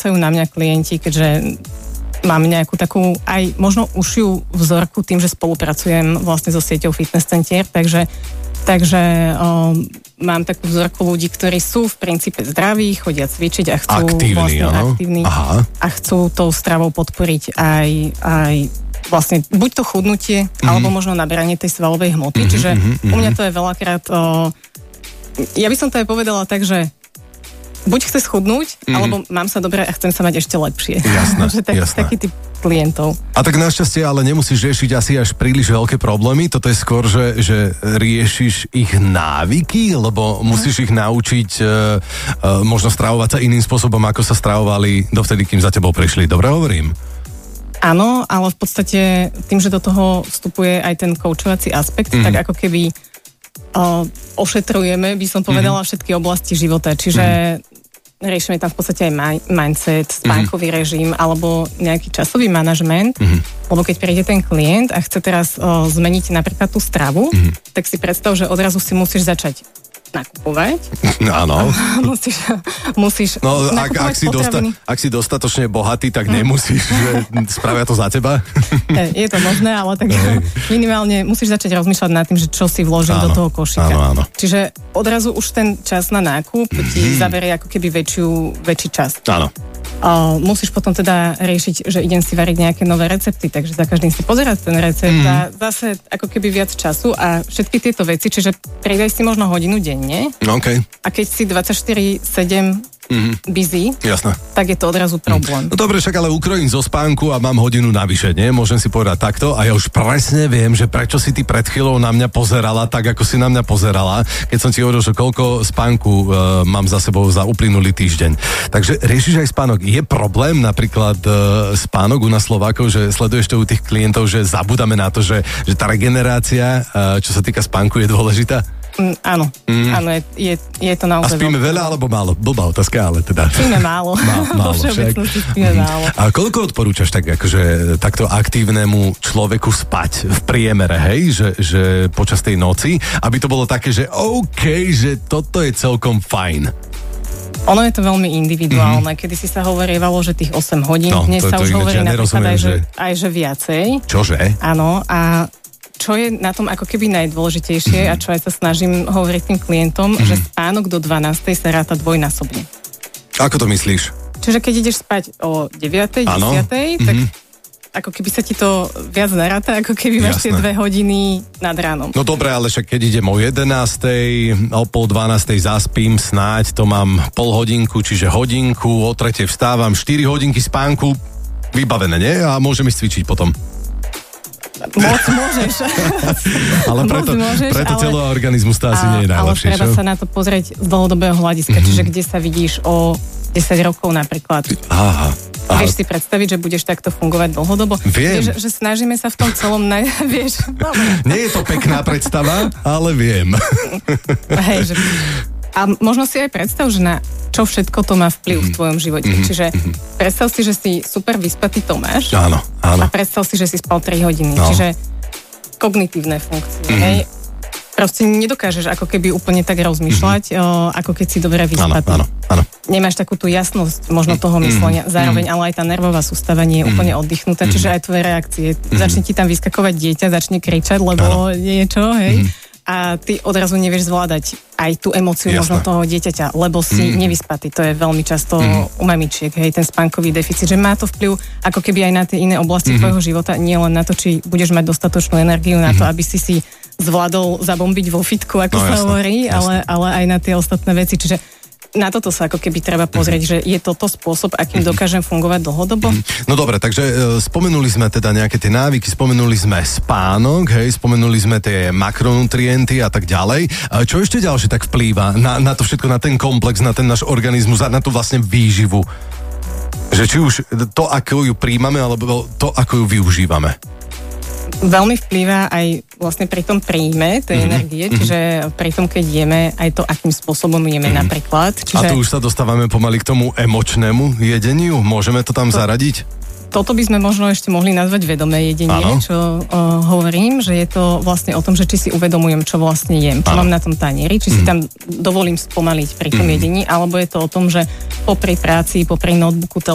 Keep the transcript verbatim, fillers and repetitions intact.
narážajú na mňa klienti, keďže mám nejakú takú aj možno užšiu vzorku tým, že spolupracujem vlastne so sieťou fitness centier, takže, takže um, mám takú vzorku ľudí, ktorí sú v princípe zdraví, chodia cvičiť a chcú aktívny, vlastne áno. aktívni Aha. a chcú tou stravou podporiť aj, aj vlastne buď to chudnutie, mm-hmm. alebo možno naberanie tej svalovej hmoty, mm-hmm, čiže mm-hmm. u mňa to je veľakrát o, ja by som to aj povedala tak, že buď chce schudnúť, mm. alebo mám sa dobre a chcem sa mať ešte lepšie. Jasné, že tak, jasné. taký typ klientov. A tak našťastie ale nemusíš riešiť asi až príliš veľké problémy, toto je skôr, že, že riešiš ich návyky, lebo musíš ich naučiť uh, uh, možno stravovať sa iným spôsobom, ako sa stravovali dovtedy, kým za tebou prišli. Dobre hovorím? Áno, ale v podstate tým, že do toho vstupuje aj ten koučovací aspekt, mm. tak ako keby uh, ošetrujeme, by som povedala, mm. všetky oblasti života. Čiže mm. riešime tam v podstate aj mindset, spánkový mm-hmm. režim alebo nejaký časový manažment, mm-hmm. lebo keď príde ten klient a chce teraz o, zmeniť napríklad tú stravu, mm-hmm. tak si predstav, že odrazu si musíš začať nakupovať. Áno. musíš, musíš no, ak, ak, si dosta, ak si dostatočne bohatý, tak nemusíš, že spravia to za teba. Je, je to možné, ale tak minimálne musíš začať rozmýšľať nad tým, že čo si vložím áno, do toho košíka. Áno, áno. Čiže odrazu už ten čas na nákup ti hmm. zaberie ako keby väčšiu, väčší čas. Áno. Uh, musíš potom teda riešiť, že idem si variť nejaké nové recepty, takže za každým si pozerať ten recept mm. a zase ako keby viac času a všetky tieto veci, čiže pridaj si možno hodinu denne okay. a keď si dvadsaťštyri sedem mm-hmm. busy, jasné. tak je to odrazu problém. No dobre, však ale ukrojím zo spánku a mám hodinu navyše, nie? Môžem si povedať takto a ja už presne viem, že prečo si ty pred chvíľou na mňa pozerala tak, ako si na mňa pozerala, keď som ti hovoril, že koľko spánku uh, mám za sebou za uplynulý týždeň. Takže riešiš aj spánok. Je problém napríklad uh, spánok u nás Slovákov, že sleduješ to u tých klientov, že zabudáme na to, že, že tá regenerácia, uh, čo sa týka spánku, je dôležitá? Mm, áno, mm. áno, je, je, je to naozaj... A spíme veľa alebo málo? Blbá otázka, ale teda... Spíme málo. Má, málo však. Spíme mm. málo. A koľko odporúčaš tak, akože takto aktívnemu človeku spať v priemere, hej? Že, že počas tej noci, aby to bolo také, že OK, že toto je celkom fajn. Ono je to veľmi individuálne. Mm-hmm. Kedy si sa hovorievalo, že tých osem hodín, no, dnes to, sa to už hovorí ja napríklad aj, že... aj, že viacej. Čože? Áno, a čo je na tom ako keby najdôležitejšie mm-hmm. a čo aj sa snažím hovoriť tým klientom, mm-hmm. že spánok do dvanástej sa ráta dvojnásobne. Ako to myslíš? Čiže keď ideš spať o deviatej, desiatej, tak mm-hmm. ako keby sa ti to viac naráta, ako keby máš tie dve hodiny nad ránom. No dobre, ale však keď idem o jedenástej, o pol dvanástej zaspím, snáď to mám pol hodinku, čiže hodinku, o tretej vstávam, štyri hodinky spánku, vybavené, nie? A môžem ísť cvičiť potom. Moc môžeš. Ale preto, môžeš, preto ale, celý organizmus to asi nie je najlepšie. Ale treba čo? sa na to pozrieť z dlhodobého hľadiska, mm-hmm. čiže kde sa vidíš o desať rokov napríklad. Aha. Aha. Vieš si predstaviť, že budeš takto fungovať dlhodobo? Viem. Vieš, že snažíme sa v tom celom... Na... Vieš, nie je to pekná predstava, ale viem. Hej, že... A možno si aj predstav, že na čo všetko to má vplyv mm-hmm. v tvojom živote. Mm-hmm. Čiže predstav si, že si super vyspatý Tomáš. Áno, áno. A predstav si, že si spal tri hodiny. No. Čiže kognitívne funkcie. Mm-hmm. Hej. Proste nedokážeš ako keby úplne tak rozmýšľať, mm-hmm. o, ako keď si dobre vyspatý. Áno, áno, áno. Nemáš takú tú jasnosť možno toho myslenia. Mm-hmm. Zároveň ale aj tá nervová sústava nie je mm-hmm. úplne oddychnutá. Mm-hmm. Čiže aj tvoje reakcie. Mm-hmm. Začne ti tam vyskakovať dieťa, začne kričať, lebo niečo, hej. Mm-hmm. A ty odrazu nevieš zvládať aj tú emóciu Jasné. možno toho dieťaťa, lebo si mm. nevyspatý. To je veľmi často mm. u mamičiek, hej, ten spánkový deficit, že má to vplyv ako keby aj na tie iné oblasti mm. tvojho života, nie len na to, či budeš mať dostatočnú energiu na to, mm. aby si si zvládol zabombiť vo fitku, ako no, sa jasné, hovorí, jasné. Ale, ale aj na tie ostatné veci. Čiže na toto sa ako keby treba pozrieť, mm-hmm. že je toto spôsob, akým dokážem fungovať dlhodobo? Mm-hmm. No dobre, takže e, spomenuli sme teda nejaké tie návyky, spomenuli sme spánok, hej, spomenuli sme tie makronutrienty a tak ďalej. E, čo ešte ďalšie tak vplýva na, na to všetko, na ten komplex, na ten náš organizmus a na tú vlastne výživu? Že či už to, ako ju príjmame, alebo to, ako ju využívame? Veľmi vplýva aj vlastne pri tom príjme tej mm-hmm. energie, čiže pri tom, keď jeme, aj to, akým spôsobom jeme mm-hmm. napríklad. Čiže... A tu už sa dostávame pomaly k tomu emočnému jedeniu? Môžeme to tam to... zaradiť? Toto by sme možno ešte mohli nazvať vedomé jedenie, ano. Čo uh, hovorím, že je to vlastne o tom, že či si uvedomujem, čo vlastne jem, čo ano. Mám na tom tanieri, či mm. si tam dovolím spomaliť pri tom mm. jedení, alebo je to o tom, že popri práci, popri notebooku,